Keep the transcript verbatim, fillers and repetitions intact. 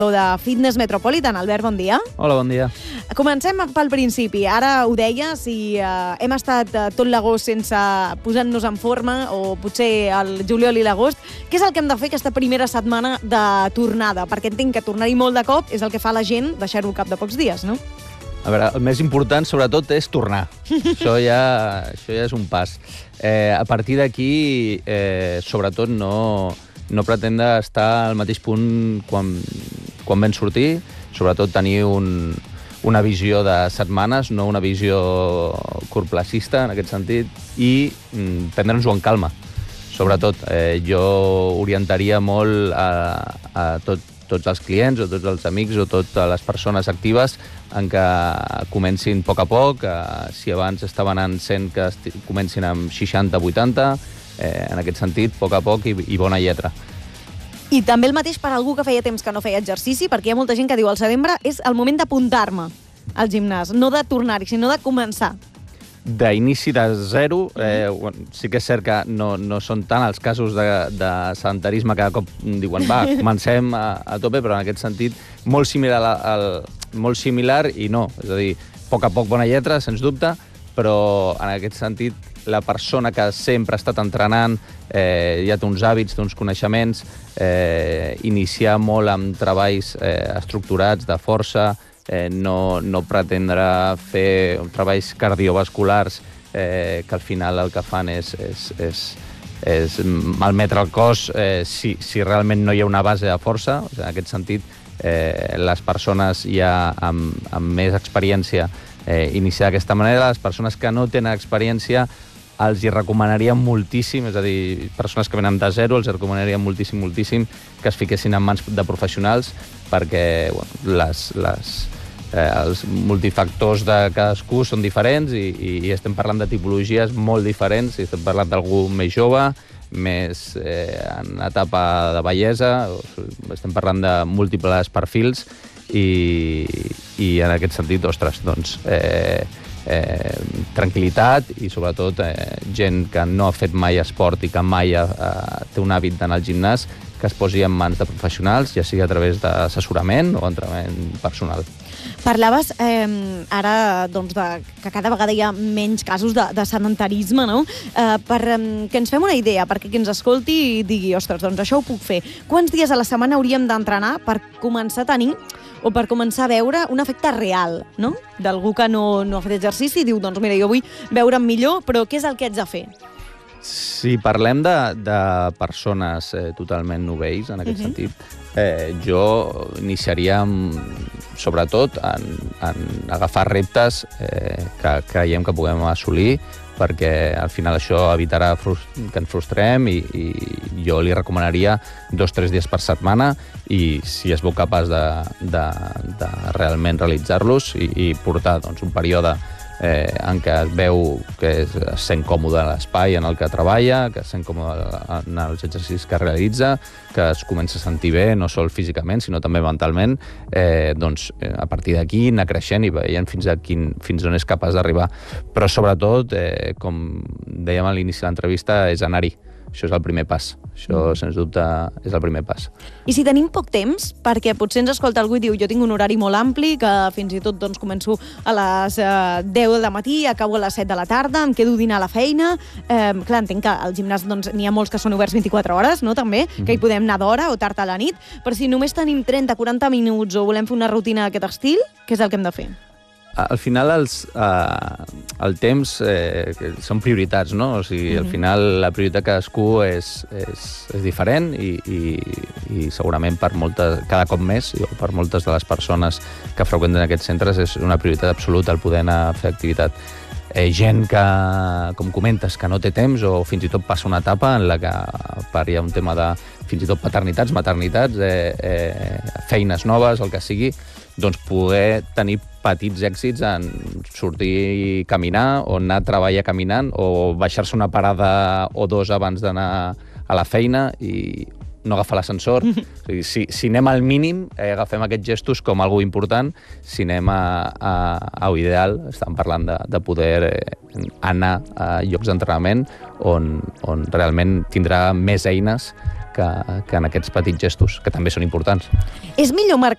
de Fitness Metropolitan. Albert, bon dia. Hola, bon dia. Comencem pel principi. Ara ho deies i eh, hem estat eh, tot l'agost sense posar-nos en forma, o potser el juliol i l'agost. Què és el que hem de fer aquesta primera setmana de tornada? Perquè entenc que tornar-hi molt de cop és el que fa la gent deixar-ho al cap de pocs dies, no? A veure, el més important, sobretot, és tornar. això, ja, això ja és un pas. Eh, a partir d'aquí, eh, sobretot, no, no pretendre estar al mateix punt quan, quan vam sortir, sobretot tenir un, una visió de setmanes, no una visió curtplacista, en aquest sentit, i mm, prendre'ns-ho en calma. Sobretot, eh, jo orientaria molt a, a tot, tots els clients o tots els amics o totes les persones actives en què comencin a poc a poc, eh, si abans estaven en cent, que comencin amb seixanta vuitanta, eh, en aquest sentit, a poc a poc i, i bona lletra. I també el mateix per algú que feia temps que no feia exercici, perquè hi ha molta gent que diu al setembre és el moment d'apuntar-me al gimnàs, no de tornar-hi, sinó de començar. D'inici de zero, eh, sí que és cert que no, no són tant els casos de, de sedentarisme que cada cop diuen, va, comencem a, a tope, però en aquest sentit molt similar, al, molt similar i no. És a dir, a poc a poc bona lletra, sens dubte, però en aquest sentit la persona que sempre ha estat entrenant, eh, ja té uns hàbits, té uns coneixements, eh, iniciar molt amb treballs eh, estructurats, de força, eh, no, no pretendre fer treballs cardiovasculars eh, que al final el que fan és, és, és, és malmetre el cos eh, si, si realment no hi ha una base de força. O sigui, en aquest sentit, eh, les persones ja amb, amb més experiència eh, iniciar d'aquesta manera, les persones que no tenen experiència els hi recomanaria moltíssim, és a dir, persones que venen de zero, els recomanaria moltíssim, moltíssim que es fiquessin en mans de professionals perquè bueno, les, les, eh, els multifactors de cadascú són diferents i, i estem parlant de tipologies molt diferents, i estem parlant d'algú més jove, més eh, en etapa de bellesa, estem parlant de múltiples perfils i, i en aquest sentit, ostres, doncs... Eh, Eh, tranquil·litat i sobretot eh, gent que no ha fet mai esport i que mai ha, eh, té un hàbit d'anar al gimnàs, que es posi en mans de professionals, ja sigui a través d'assessorament o entrenament personal. Parlaves eh, ara doncs, de, que cada vegada hi ha menys casos de, de sedentarisme, no? Eh, per eh, que ens fem una idea, perquè qui ens escolti i digui, ostres, doncs això ho puc fer. Quants dies a la setmana hauríem d'entrenar per començar a tenir o per començar a veure un efecte real, no? D'algú que no, no ha fet exercici i diu, doncs mira, jo vull veure'm millor, però què és el que haig de fer? Si parlem de, de persones eh, totalment novells, en aquest uh-huh. sentit, eh, jo iniciaria amb, sobretot en, en agafar reptes eh, que creiem que puguem assolir, perquè al final això evitarà que ens frustrem i, i jo li recomanaria dos o tres dies per setmana i si es veu capaç de, de, de realment realitzar-los i, i portar doncs, un període eh, en què es veu que es, es sent còmode a l'espai en el que treballa, que es sent còmode en els exercicis que realitza, que es comença a sentir bé, no sol físicament, sinó també mentalment, eh, doncs a partir d'aquí anar creixent i veient fins a quin, fins on és capaç d'arribar. Però sobretot, eh, com dèiem a l'inici de l'entrevista, és anar-hi. Això és el primer pas. Això, sens dubte, és el primer pas. I si tenim poc temps, perquè potser ens escolta algú i diu jo tinc un horari molt ampli, que fins i tot doncs, començo a les eh, deu del matí, acabo a les set de la tarda, em quedo dinar a la feina... Eh, clar, entenc que al gimnàs doncs, n'hi ha molts que són oberts vint-i-quatre hores, no? També, mm-hmm. que hi podem anar d'hora o tard a la nit, però si només tenim trenta a quaranta minuts o volem fer una rutina d'aquest estil, què és el que hem de fer? Al final, els, eh, el temps eh, són prioritats, no? O sigui, mm-hmm. al final, la prioritat de cadascú és, és, és diferent i, i, i segurament per moltes, cada cop més, o per moltes de les persones que freqüenten aquests centres, és una prioritat absoluta el poder anar a fer activitat. Eh, gent que, com comentes, que no té temps o fins i tot passa una etapa en la que per hi ha un tema de fins i tot paternitats, maternitats, eh, eh, feines noves, el que sigui, doncs poder tenir petits èxits en sortir i caminar o anar a treballar caminant o baixar-se una parada o dos abans d'anar a la feina i no agafar l'ascensor. O sigui, si, si anem al mínim, eh, agafem aquests gestos com algo important. Si anem a, a, a ideal, estem parlant de, de poder eh, anar a llocs d'entrenament on, on realment tindrà més eines que, que en aquests petits gestos, que també són importants. És millor marcar